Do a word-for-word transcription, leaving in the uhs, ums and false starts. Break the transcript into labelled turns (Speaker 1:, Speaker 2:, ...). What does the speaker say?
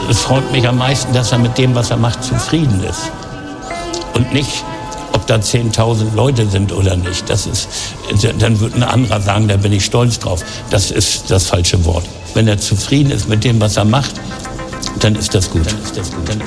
Speaker 1: es freut mich am meisten, dass er mit dem, was er macht, zufrieden ist. Und nicht, ob da zehntausend Leute sind oder nicht. Das ist, dann wird ein anderer sagen, da bin ich stolz drauf. Das ist das falsche Wort. Wenn er zufrieden ist mit dem, was er macht, dann ist das gut. Dann ist das gut. Dann ist